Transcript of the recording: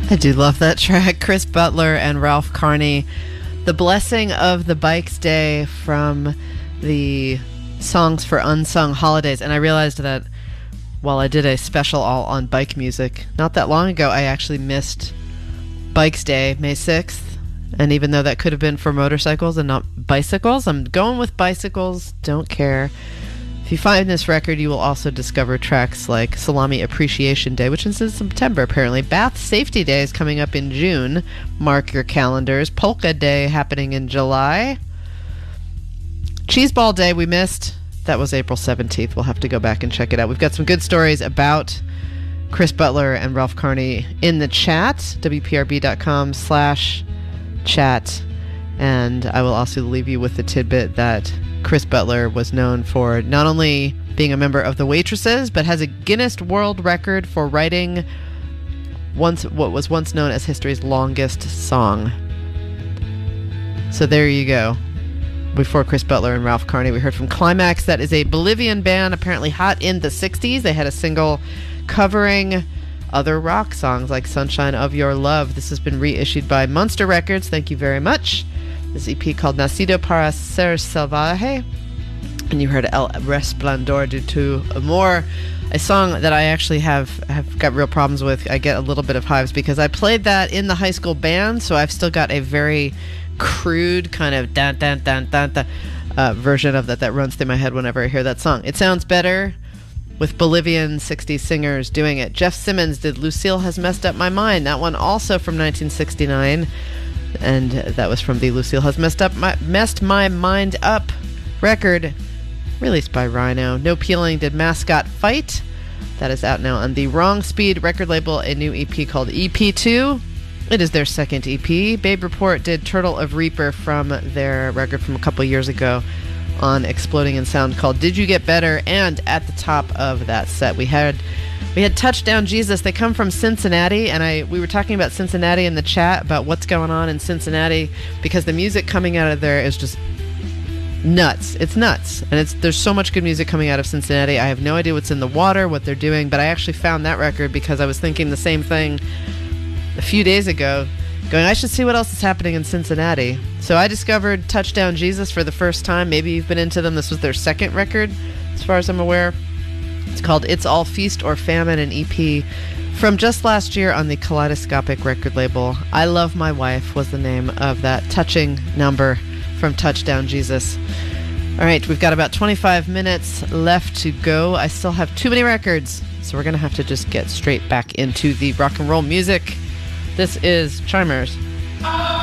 I do love that track. Chris Butler and Ralph Carney. The Blessing of the Bikes Day from the Songs for Unsung Holidays. And I realized that while I did a special all on bike music not that long ago, I actually missed Bikes Day, May 6th. And even though that could have been for motorcycles and not bicycles, I'm going with bicycles. Don't care. If you find this record, you will also discover tracks like Salami Appreciation Day, which is in September, apparently. Bath Safety Day is coming up in June. Mark your calendars. Polka Day happening in July. Cheeseball Day we missed. That was April 17th. We'll have to go back and check it out. We've got some good stories about Chris Butler and Ralph Carney in the chat, wprb.com/chat. And I will also leave you with the tidbit that Chris Butler was known for not only being a member of the Waitresses, but has a Guinness World Record for writing what was once known as history's longest song. So there you go. Before Chris Butler and Ralph Carney, we heard from Climax. That is a Bolivian band, apparently hot in the 60s. They had a single covering other rock songs like Sunshine of Your Love. This has been reissued by Monster Records. Thank you very much. This EP called Nacido para Ser Salvaje. And you heard El Resplandor de Tu Amor, a song that I actually have got real problems with. I get a little bit of hives because I played that in the high school band, so I've still got a very crude kind of version of that runs through my head whenever I hear that song. It sounds better with Bolivian 60s singers doing it. Jeff Simmons did Lucille Has Messed Up My Mind. That one also from 1969. And that was from the Lucille Has Messed My Mind Up record, released by Rhino. No Peeling did Mascot Fight. That is out now on the Wrong Speed record label, a new EP called EP2. It is their second EP. Babe Report did Turtle of Reaper from their record from a couple years ago on Exploding in Sound called Did You Get Better? And at the top of that set, we had Touchdown Jesus. They come from Cincinnati, and we were talking about Cincinnati in the chat about what's going on in Cincinnati because the music coming out of there is just nuts. It's nuts, and there's so much good music coming out of Cincinnati. I have no idea what's in the water, what they're doing, but I actually found that record because I was thinking the same thing a few days ago, going, I should see what else is happening in Cincinnati. So I discovered Touchdown Jesus for the first time. Maybe you've been into them. This was their second record, as far as I'm aware. It's called It's All Feast or Famine, an EP from just last year on the Kaleidoscopic record label. I Love My Wife was the name of that touching number from Touchdown Jesus. All right, we've got about 25 minutes left to go. I still have too many records, so we're going to have to just get straight back into the rock and roll music. This is Chimers.